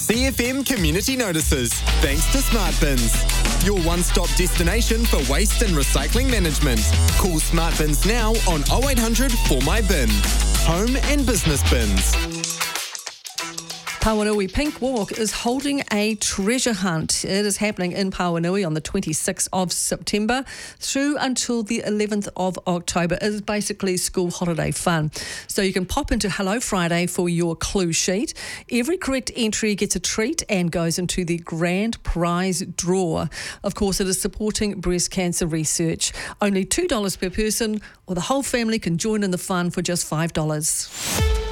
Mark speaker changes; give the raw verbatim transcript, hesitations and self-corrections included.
Speaker 1: C F M Community Notices, thanks to Smart Bins. Your one-stop destination for waste and recycling management. Call Smart Bins now on oh eight hundred four my bin. Home and business bins.
Speaker 2: Pauanui Pink Walk is holding a treasure hunt. It is happening in Pauanui on the twenty-sixth of September through until the eleventh of October. It is basically school holiday fun. So you can pop into Hello Friday for your clue sheet. Every correct entry gets a treat and goes into the grand prize draw. Of course, it is supporting breast cancer research. Only two dollars per person, or the whole family can join in the fun for just five dollars.